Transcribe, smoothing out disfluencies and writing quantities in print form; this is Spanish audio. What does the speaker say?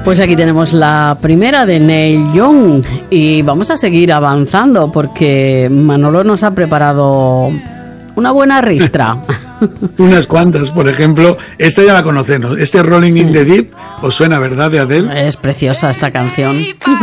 Pues aquí tenemos la primera de Neil Young y vamos a seguir avanzando porque Manolo nos ha preparado una buena ristra. Unas cuantas, por ejemplo, esta ya la conocemos, Rolling in the Deep, os suena, ¿verdad?, de Adele. Es preciosa esta canción.